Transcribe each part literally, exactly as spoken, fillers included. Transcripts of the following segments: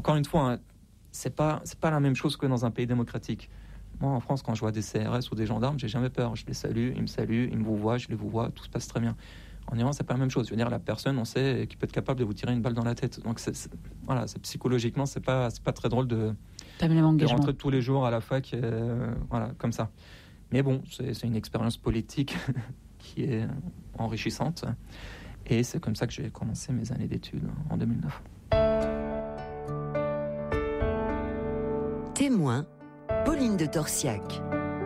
encore une fois, hein, c'est pas, c'est pas la même chose que dans un pays démocratique. Moi, en France, quand je vois des C R S ou des gendarmes, j'ai jamais peur. Je les salue, ils me saluent, ils me vous voient, je les vous vois, tout se passe très bien. En Iran, c'est pas la même chose. Je veux dire, la personne, on sait qu'il peut être capable de vous tirer une balle dans la tête. Donc, c'est, c'est, voilà, c'est, psychologiquement, c'est pas, c'est pas très drôle de, de rentrer tous les jours à la fac, euh, voilà, comme ça. Mais bon, c'est, c'est une expérience politique qui est enrichissante. Et c'est comme ça que j'ai commencé mes années d'études en deux mille neuf. Témoin, Pauline de Torsiac.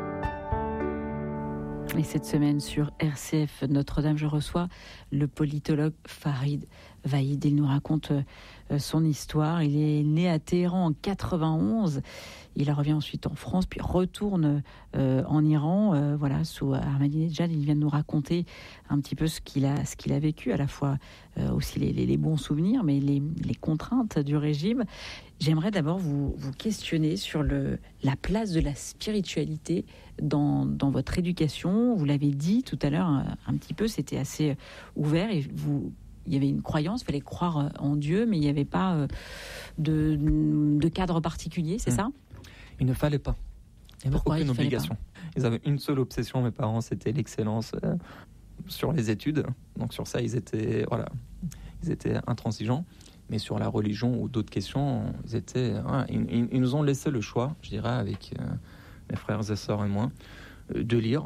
Et cette semaine sur R C F Notre-Dame, je reçois le politologue Farid Vahid. Il nous raconte son histoire. Il est né à Téhéran en quatre-vingt-onze. Il revient ensuite en France, puis retourne euh, en Iran. Euh, voilà, sous Ahmadinejad, il vient de nous raconter un petit peu ce qu'il a, ce qu'il a vécu, à la fois euh, aussi les, les, les bons souvenirs, mais les, les contraintes du régime. J'aimerais d'abord vous, vous questionner sur le, la place de la spiritualité dans, dans votre éducation. Vous l'avez dit tout à l'heure un, un petit peu, c'était assez ouvert et vous... Il y avait une croyance, il fallait croire en Dieu, mais il n'y avait pas de, de cadre particulier, c'est mmh. ça ? Il ne fallait pas. Il n'y avait aucune obligation. Pas. Ils avaient une seule obsession, mes parents, c'était l'excellence euh, sur les études. Donc sur ça, ils étaient, voilà, ils étaient intransigeants. Mais sur la religion ou d'autres questions, ils, étaient, ouais, ils, ils nous ont laissé le choix, je dirais, avec euh, mes frères et sœurs et moi, euh, de lire.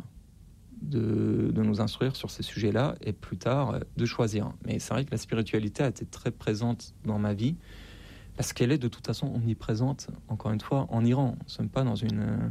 De, de nous instruire sur ces sujets-là et plus tard de choisir. Mais c'est vrai que la spiritualité a été très présente dans ma vie parce qu'elle est de toute façon omniprésente, encore une fois, en Iran. Nous ne sommes pas dans une...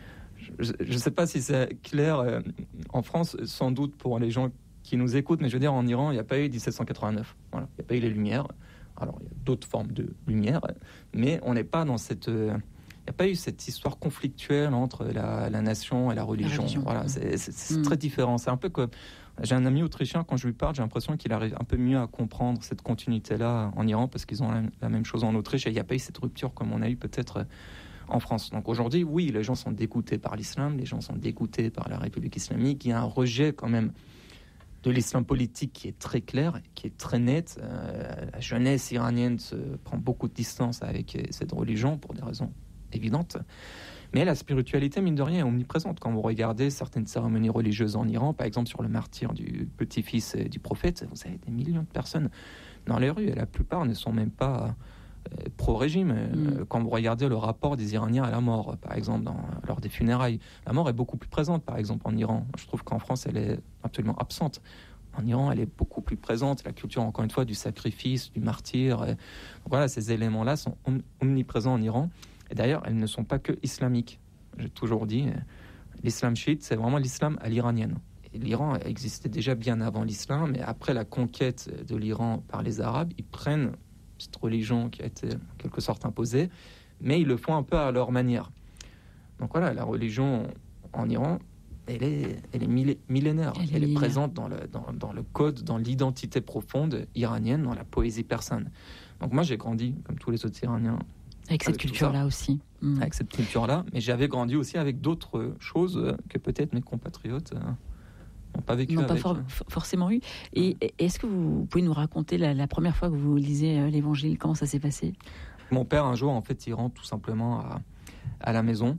Je ne sais pas si c'est clair en France, sans doute pour les gens qui nous écoutent, mais je veux dire, en Iran, il n'y a pas eu dix-sept cent quatre-vingt-neuf. Voilà. Il n'y a pas eu les Lumières. Alors, il y a d'autres formes de lumière, mais on n'est pas dans cette... Il n'y a pas eu cette histoire conflictuelle entre la, la nation et la religion. La religion. Voilà, c'est, c'est, c'est mmh. très différent. C'est un peu comme... J'ai un ami autrichien, quand je lui parle, j'ai l'impression qu'il arrive un peu mieux à comprendre cette continuité-là en Iran, parce qu'ils ont la, la même chose en Autriche, et il n'y a pas eu cette rupture comme on a eu peut-être en France. Donc aujourd'hui, oui, les gens sont dégoûtés par l'islam, les gens sont dégoûtés par la République islamique. Il y a un rejet quand même de l'islam politique qui est très clair, qui est très net. Euh, la jeunesse iranienne se prend beaucoup de distance avec cette religion pour des raisons évidente, mais la spiritualité, mine de rien, est omniprésente. Quand vous regardez certaines cérémonies religieuses en Iran, par exemple sur le martyre du petit-fils du prophète, vous avez des millions de personnes dans les rues, et la plupart ne sont même pas euh, pro-régime. Mm. Quand vous regardez le rapport des Iraniens à la mort, par exemple, dans, lors des funérailles, la mort est beaucoup plus présente, par exemple, en Iran. Je trouve qu'en France, elle est absolument absente. En Iran, elle est beaucoup plus présente. La culture, encore une fois, du sacrifice, du martyr. Et... Voilà, ces éléments-là sont om- omniprésents en Iran. Et d'ailleurs, elles ne sont pas que islamiques. J'ai toujours dit, l'islam chiite, c'est vraiment l'islam à l'iranienne. Et l'Iran existait déjà bien avant l'islam, mais après la conquête de l'Iran par les Arabes, ils prennent cette religion qui a été en quelque sorte imposée, mais ils le font un peu à leur manière. Donc voilà, la religion en Iran, elle est, elle est millé- millénaire. Elle, elle est, est présente dans le, dans, dans le code, dans l'identité profonde iranienne, dans la poésie persane. Donc moi, j'ai grandi, comme tous les autres Iraniens, Avec cette avec culture-là aussi. Mmh. Avec cette culture-là. Mais j'avais grandi aussi avec d'autres choses que peut-être mes compatriotes n'ont pas vécu n'ont avec. pas for- forcément eu. Et est-ce que vous pouvez nous raconter la, la première fois que vous lisez l'Évangile, comment ça s'est passé ? Mon père, un jour, en fait, il rentre tout simplement à, à la maison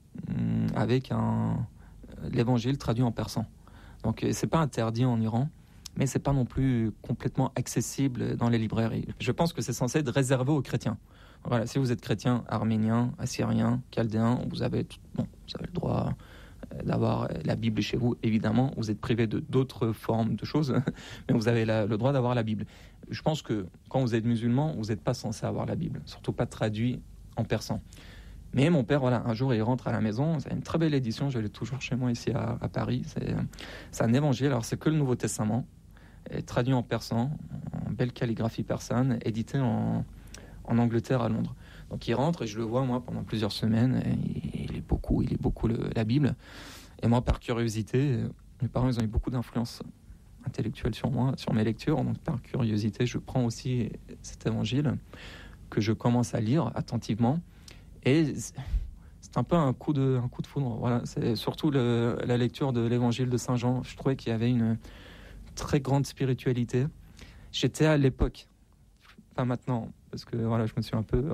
avec un, l'Évangile traduit en persan. Donc, c'est pas interdit en Iran, mais c'est pas non plus complètement accessible dans les librairies. Je pense que c'est censé être réservé aux chrétiens. Voilà, si vous êtes chrétien, arménien, assyrien, chaldéen, vous avez, tout, bon, vous avez le droit d'avoir la Bible chez vous. Évidemment, vous êtes privé de d'autres formes de choses, mais vous avez la, le droit d'avoir la Bible. Je pense que quand vous êtes musulman, vous n'êtes pas censé avoir la Bible, surtout pas traduit en persan. Mais mon père, voilà, un jour, il rentre à la maison. C'est une très belle édition. Je l'ai toujours chez moi ici à, à Paris. C'est, c'est un évangile. Alors, c'est que le Nouveau Testament, traduit en persan, en belle calligraphie persane, édité en en Angleterre, à Londres. Donc il rentre et je le vois, moi, pendant plusieurs semaines. Et il lit beaucoup, il lit beaucoup le, la Bible. Et moi, par curiosité, mes parents, ils ont eu beaucoup d'influence intellectuelle sur moi, sur mes lectures. Donc par curiosité, je prends aussi cet évangile que je commence à lire attentivement. Et c'est un peu un coup de, un coup de foudre. Voilà, c'est surtout le, la lecture de l'évangile de Saint Jean. Je trouvais qu'il y avait une très grande spiritualité. J'étais à l'époque, pas maintenant, parce que voilà, je me suis un peu